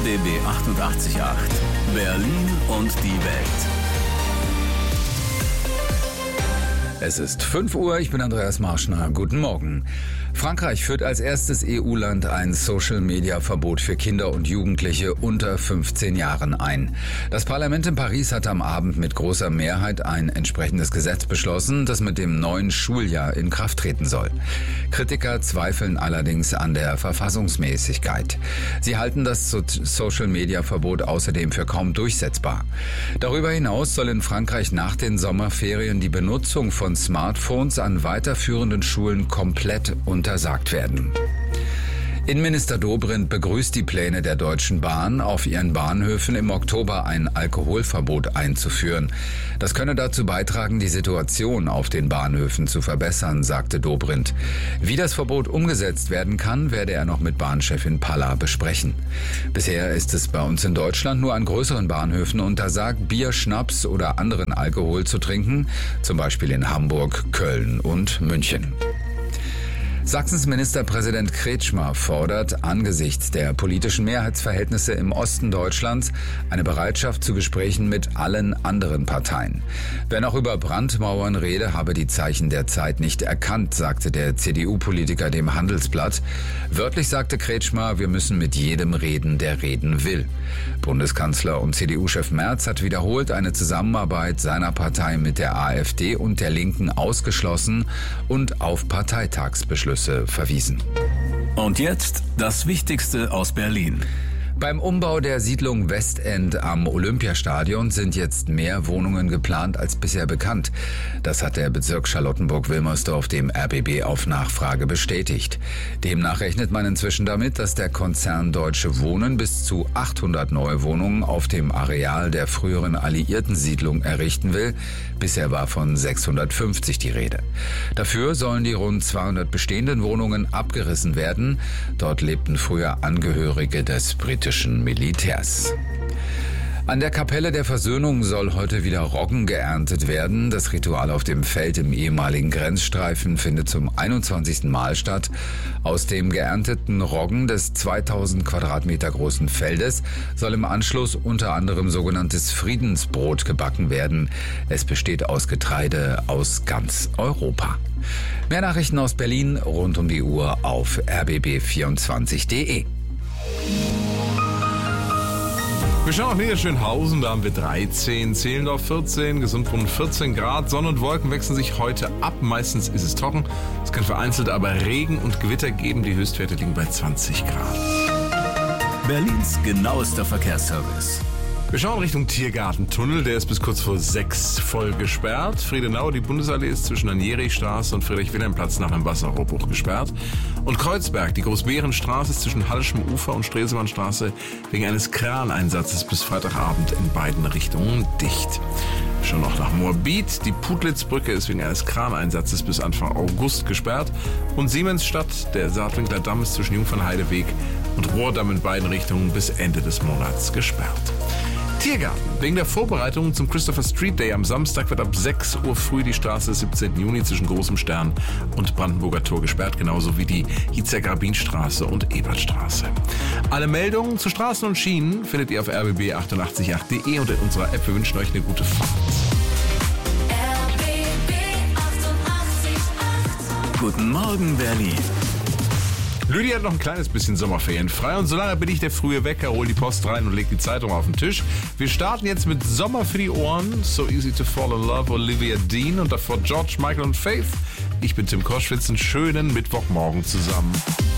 RBB 888. Berlin und die Welt. Es ist 5 Uhr, ich bin Andreas Marschner. Guten Morgen. Frankreich führt als erstes EU-Land ein Social-Media-Verbot für Kinder und Jugendliche unter 15 Jahren ein. Das Parlament in Paris hat am Abend mit großer Mehrheit ein entsprechendes Gesetz beschlossen, das mit dem neuen Schuljahr in Kraft treten soll. Kritiker zweifeln allerdings an der Verfassungsmäßigkeit. Sie halten das Social-Media-Verbot außerdem für kaum durchsetzbar. Darüber hinaus soll in Frankreich nach den Sommerferien die Benutzung von Smartphones an weiterführenden Schulen komplett untersagt werden. Innenminister Dobrindt begrüßt die Pläne der Deutschen Bahn, auf ihren Bahnhöfen im Oktober ein Alkoholverbot einzuführen. Das könne dazu beitragen, die Situation auf den Bahnhöfen zu verbessern, sagte Dobrindt. Wie das Verbot umgesetzt werden kann, werde er noch mit Bahnchefin Palla besprechen. Bisher ist es bei uns in Deutschland nur an größeren Bahnhöfen untersagt, Bier, Schnaps oder anderen Alkohol zu trinken, zum Beispiel in Hamburg, Köln und München. Sachsens Ministerpräsident Kretschmer fordert angesichts der politischen Mehrheitsverhältnisse im Osten Deutschlands eine Bereitschaft zu Gesprächen mit allen anderen Parteien. Wer noch über Brandmauern rede, habe die Zeichen der Zeit nicht erkannt, sagte der CDU-Politiker dem Handelsblatt. Wörtlich sagte Kretschmer, wir müssen mit jedem reden, der reden will. Bundeskanzler und CDU-Chef Merz hat wiederholt eine Zusammenarbeit seiner Partei mit der AfD und der Linken ausgeschlossen und auf Parteitagsbeschlüsse verwiesen. Und jetzt das Wichtigste aus Berlin. Beim Umbau der Siedlung Westend am Olympiastadion sind jetzt mehr Wohnungen geplant als bisher bekannt. Das hat der Bezirk Charlottenburg-Wilmersdorf dem RBB auf Nachfrage bestätigt. Demnach rechnet man inzwischen damit, dass der Konzern Deutsche Wohnen bis zu 800 neue Wohnungen auf dem Areal der früheren Alliierten-Siedlung errichten will. Bisher war von 650 die Rede. Dafür sollen die rund 200 bestehenden Wohnungen abgerissen werden. Dort lebten früher Angehörige des britischen Militärs. An der Kapelle der Versöhnung soll heute wieder Roggen geerntet werden. Das Ritual auf dem Feld im ehemaligen Grenzstreifen findet zum 21. Mal statt. Aus dem geernteten Roggen des 2000 Quadratmeter großen Feldes soll im Anschluss unter anderem sogenanntes Friedensbrot gebacken werden. Es besteht aus Getreide aus ganz Europa. Mehr Nachrichten aus Berlin rund um die Uhr auf rbb24.de. Wir schauen nach Niederschönhausen, da haben wir 13, Zehlendorf 14, Gesundbrunnen 14 Grad. Sonne und Wolken wechseln sich heute ab. Meistens ist es trocken. Es kann vereinzelt aber Regen und Gewitter geben. Die Höchstwerte liegen bei 20 Grad. Berlins genauester Verkehrsservice. Wir schauen Richtung Tiergartentunnel, der ist bis kurz vor 6 voll gesperrt. Friedenau, die Bundesallee ist zwischen der Nerichstraße und Friedrich-Wilhelm-Platz nach einem Wasserrohrbruch gesperrt. Und Kreuzberg, die Großbärenstraße ist zwischen Hallischem Ufer und Stresemannstraße wegen eines Kraneinsatzes bis Freitagabend in beiden Richtungen dicht. Schon noch nach Moabit, die Pudlitzbrücke ist wegen eines Kraneinsatzes bis Anfang August gesperrt. Und Siemensstadt, der Saatwinkler Damm ist zwischen Jungfernheideweg und Rohrdamm in beiden Richtungen bis Ende des Monats gesperrt. Tiergarten. Wegen der Vorbereitungen zum Christopher Street Day am Samstag wird ab 6 Uhr früh die Straße des 17. Juni zwischen Großem Stern und Brandenburger Tor gesperrt, genauso wie die Hietzer-Grabin-Straße und Ebertstraße. Alle Meldungen zu Straßen und Schienen findet ihr auf rbb888.de und in unserer App. Wir wünschen euch eine gute Fahrt. RBB 888. Guten Morgen, Berlin. Lydia hat noch ein kleines bisschen Sommerferien frei und solange bin ich der frühe Wecker, hol die Post rein und leg die Zeitung auf den Tisch. Wir starten jetzt mit Sommer für die Ohren, So Easy to Fall in Love, Olivia Dean und davor George Michael und Faith. Ich bin Tim Koschwitz, einen schönen Mittwochmorgen zusammen.